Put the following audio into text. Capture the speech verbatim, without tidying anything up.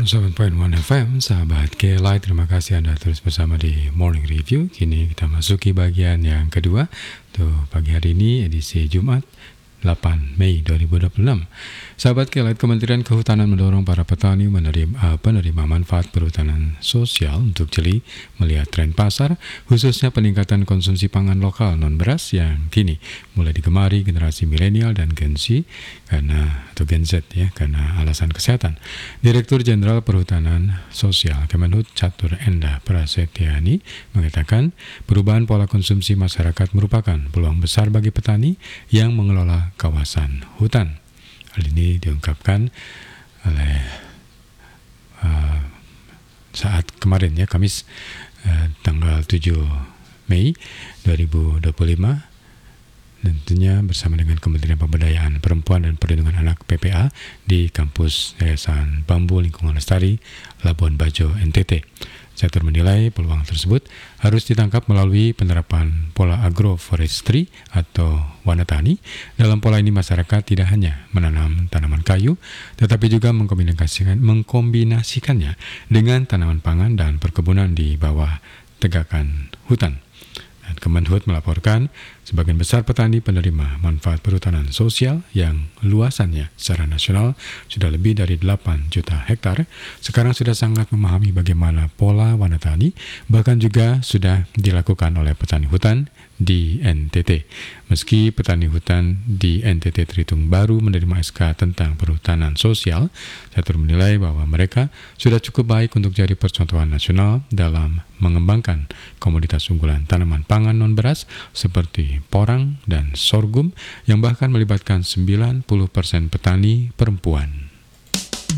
seratus tujuh koma satu F M, sahabat K-Light, terima kasih Anda terus bersama di Morning Review. Kini kita masuki bagian yang kedua. Tuh, pagi hari ini edisi Jumat delapan Mei dua ribu dua puluh enam. Sahabat K-Light, Kementerian Kehutanan mendorong para petani menerima, uh, penerima manfaat perhutanan sosial untuk jeli melihat tren pasar, khususnya peningkatan konsumsi pangan lokal non-beras yang kini mulai digemari generasi milenial dan Gen Z karena atau Gen Z ya karena alasan kesehatan. Direktur Jenderal Perhutanan Sosial Kemenhut Catur Enda Prasetyani mengatakan perubahan pola konsumsi masyarakat merupakan peluang besar bagi petani yang mengelola kawasan hutan. Hal ini diungkapkan oleh uh, saat kemarin ya Kamis uh, tanggal tujuh Mei dua ribu dua puluh lima, tentunya bersama dengan Kementerian Pemberdayaan Perempuan dan Perlindungan Anak P P A di kampus Yayasan Bambu Lingkungan Lestari Labuan Bajo N T T. Catur menilai peluang tersebut harus ditangkap melalui penerapan pola agroforestry atau wanatani. Dalam pola ini masyarakat tidak hanya menanam tanaman kayu, tetapi juga mengkombinasikan, mengkombinasikannya dengan tanaman pangan dan perkebunan di bawah tegakan hutan. Dan Kemenhut melaporkan sebagian besar petani penerima manfaat perhutanan sosial yang luasannya secara nasional sudah lebih dari delapan juta hektar, sekarang sudah sangat memahami bagaimana pola wanatani, bahkan juga sudah dilakukan oleh petani hutan di N T T. Meski petani hutan di N T T terhitung baru menerima S K tentang perhutanan sosial, Catur menilai bahwa mereka sudah cukup baik untuk jadi percontohan nasional dalam mengembangkan komoditas unggulan tanaman pangan non-beras seperti porang dan sorghum yang bahkan melibatkan sembilan puluh persen petani perempuan.